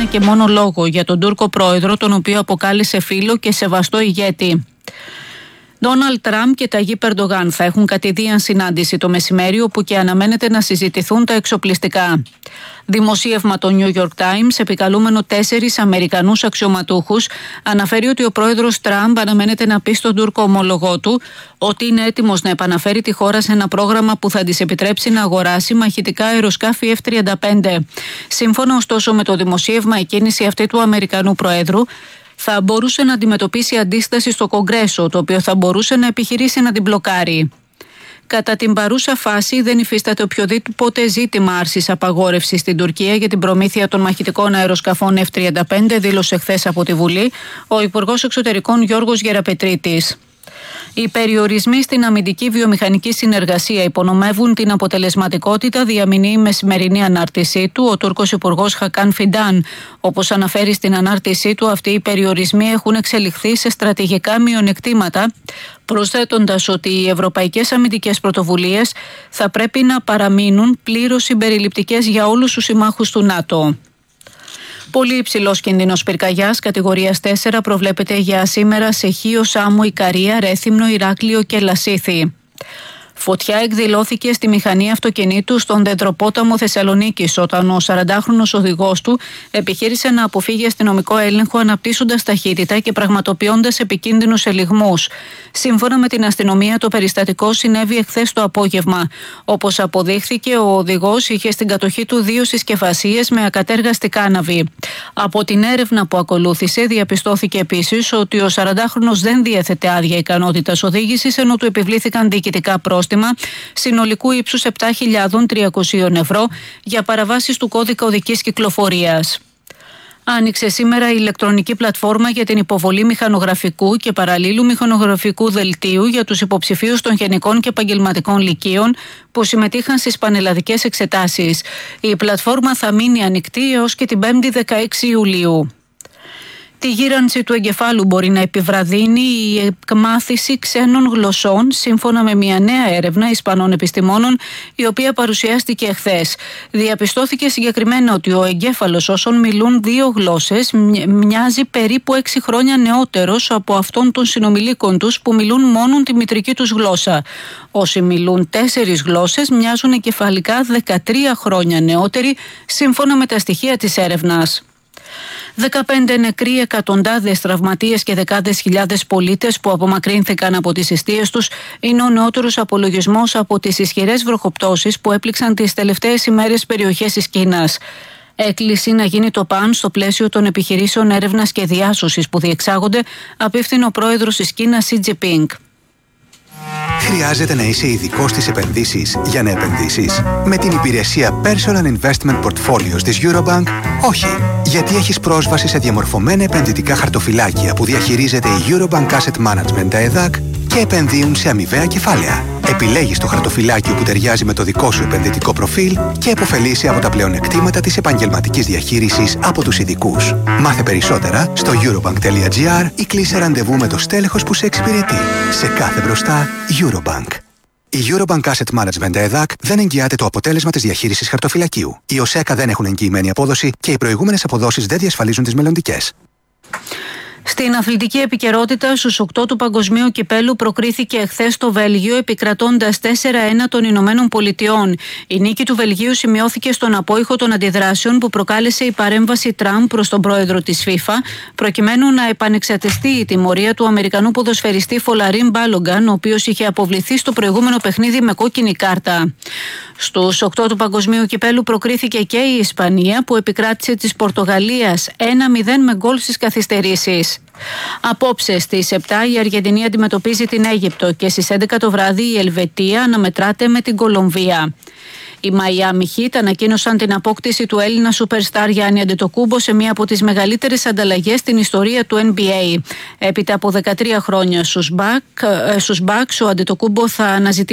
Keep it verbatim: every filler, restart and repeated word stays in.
και μόνο λόγο για τον Τούρκο πρόεδρο, τον οποίο αποκάλεσε φίλο και σεβαστό ηγέτη. Ντόναλντ Τραμπ και Ταγίπ Ερντογάν θα έχουν κατηδίαν συνάντηση το μεσημέρι, όπου και αναμένεται να συζητηθούν τα εξοπλιστικά. Δημοσίευμα το New York Times, επικαλούμενο τέσσερις Αμερικανούς αξιωματούχους, αναφέρει ότι ο πρόεδρος Τραμπ αναμένεται να πει στον Τούρκο ομόλογό του ότι είναι έτοιμος να επαναφέρει τη χώρα σε ένα πρόγραμμα που θα της επιτρέψει να αγοράσει μαχητικά αεροσκάφη εφ τριάντα πέντε. Σύμφωνα ωστόσο με το δημοσίευμα, η κίνηση αυτή του Αμερικανού προέδρου θα μπορούσε να αντιμετωπίσει αντίσταση στο Κογκρέσο, το οποίο θα μπορούσε να επιχειρήσει να την μπλοκάρει. Κατά την παρούσα φάση δεν υφίσταται οποιοδήποτε ζήτημα άρσης απαγόρευσης στην Τουρκία για την προμήθεια των μαχητικών αεροσκαφών εφ τριάντα πέντε, δήλωσε χθες από τη Βουλή ο Υπουργός Εξωτερικών Γιώργος Γεραπετρίτης. Οι περιορισμοί στην αμυντική βιομηχανική συνεργασία υπονομεύουν την αποτελεσματικότητα, διαμηνεί η μεσημερινή ανάρτησή του ο Τούρκος Υπουργός Χακάν Φιντάν. Όπως αναφέρει στην ανάρτησή του, αυτοί οι περιορισμοί έχουν εξελιχθεί σε στρατηγικά μειονεκτήματα, προσθέτοντας ότι οι ευρωπαϊκές αμυντικές πρωτοβουλίες θα πρέπει να παραμείνουν πλήρως συμπεριληπτικές για όλους τους συμμάχους του ΝΑΤΟ. Πολύ υψηλός κίνδυνος πυρκαγιάς κατηγορίας τέσσερα προβλέπεται για σήμερα σε Χίο, Σάμο, Ικαρία, Ρέθυμνο, Ηράκλειο και Λασίθι. Φωτιά εκδηλώθηκε στη μηχανή αυτοκινήτου στον Δεντροπόταμο Θεσσαλονίκης, όταν ο σαραντάχρονος οδηγός του επιχείρησε να αποφύγει αστυνομικό έλεγχο αναπτύσσοντας ταχύτητα και πραγματοποιώντας επικίνδυνους ελιγμούς. Σύμφωνα με την αστυνομία, το περιστατικό συνέβη εχθές το απόγευμα. Όπως αποδείχθηκε, ο οδηγός είχε στην κατοχή του δύο συσκευασίες με ακατέργαστη κάναβη. Από την έρευνα που ακολούθησε, διαπιστώθηκε επίσης ότι ο σαραντάχρονος δεν διέθετε άδεια ικανότητας οδήγησης, ενώ του επιβλήθηκαν διοικητικά πρόστιμα συνολικού ύψους επτά χιλιάδες τριακόσια ευρώ για παραβάσεις του κώδικα οδικής κυκλοφορίας. Άνοιξε σήμερα η ηλεκτρονική πλατφόρμα για την υποβολή μηχανογραφικού και παραλλήλου μηχανογραφικού δελτίου για τους υποψηφίους των γενικών και επαγγελματικών λυκείων που συμμετείχαν στις πανελλαδικές εξετάσεις. Η πλατφόρμα θα μείνει ανοιχτή έως και την πέμπτη δεκαέξι Ιουλίου. Τη γύρανση του εγκεφάλου μπορεί να επιβραδύνει η εκμάθηση ξένων γλωσσών, σύμφωνα με μια νέα έρευνα Ισπανών επιστημόνων, η οποία παρουσιάστηκε εχθές. Διαπιστώθηκε συγκεκριμένα ότι ο εγκέφαλος όσων μιλούν δύο γλώσσες μοιάζει περίπου έξι χρόνια νεότερος από αυτόν των συνομιλίκων τους που μιλούν μόνο τη μητρική τους γλώσσα. Όσοι μιλούν τέσσερις γλώσσες μοιάζουν εγκεφαλικά δεκατρία χρόνια νεότεροι, σύμφωνα με τα στοιχεία της έρευνας. δεκαπέντε νεκροί, εκατοντάδες τραυματίες και δεκάδες χιλιάδες πολίτες που απομακρύνθηκαν από τις εστίες τους είναι ο νεότερος απολογισμός από τις ισχυρές βροχοπτώσεις που έπληξαν τις τελευταίες ημέρες περιοχές της Κίνας. Έκκληση να γίνει το παν στο πλαίσιο των επιχειρήσεων έρευνας και διάσωσης που διεξάγονται, απίφθινε ο πρόεδρος της Κίνας Σι Τζινπίνγκ. Χρειάζεται να είσαι ειδικός στις επενδύσεις για να επενδύσεις? Με την υπηρεσία Personal Investment Portfolios της Eurobank, όχι. Γιατί έχεις πρόσβαση σε διαμορφωμένα επενδυτικά χαρτοφυλάκια που διαχειρίζεται η Eurobank Asset Management, τα ΕΔΑΚ, και επενδύουν σε αμοιβαία κεφάλαια. Επιλέγεις το χαρτοφυλάκιο που ταιριάζει με το δικό σου επενδυτικό προφίλ και επωφελείσαι από τα πλεονεκτήματα της επαγγελματικής διαχείρισης από τους ειδικούς. Μάθε περισσότερα στο eurobank.gr ή κλείσε ραντεβού με το στέλεχος που σε εξυπηρετεί. Σε κάθε μπροστά, Eurobank. Η Eurobank Asset Management ΕΔΑΚ δεν εγγυάται το αποτέλεσμα της διαχείρισης χαρτοφυλακίου. Οι ΟΣΕΚΑ δεν έχουν εγγυημένη απόδοση και οι προηγούμενες αποδόσεις δεν διασφαλίζουν τις μελλοντικές. Στην αθλητική επικαιρότητα, στους οκτώ του Παγκοσμίου Κυπέλου προκρίθηκε εχθές το Βέλγιο, επικρατώντας τέσσερα ένα των Ηνωμένων Πολιτειών. Η νίκη του Βελγίου σημειώθηκε στον απόϊχο των αντιδράσεων που προκάλεσε η παρέμβαση Τραμπ προς τον πρόεδρο της FIFA, προκειμένου να επανεξατεστεί η τιμωρία του Αμερικανού ποδοσφαιριστή Φολαρίν Μπάλογκαν, ο οποίος είχε αποβληθεί στο προηγούμενο παιχνίδι με κόκκινη κάρτα. Στους οκτώ του Παγκοσμίου Κυπέλου προκρίθηκε και η Ισπανία, που επικράτησε της Πορτογαλίας ένα μηδέν με γκολ στις καθυστερήσεις. Απόψε στις επτά η Αργεντινή αντιμετωπίζει την Αίγυπτο και στις έντεκα το βράδυ η Ελβετία αναμετράται με την Κολομβία. Οι Μαϊάμι Χιτ ανακοίνωσαν την απόκτηση του Έλληνα superstar Γιάννη Αντετοκούμπο σε μία από τις μεγαλύτερες ανταλλαγές στην ιστορία του N B A. Έπειτα από δεκατρία χρόνια στους Bucks, ο Αντετοκούμπο θα αναζητήσει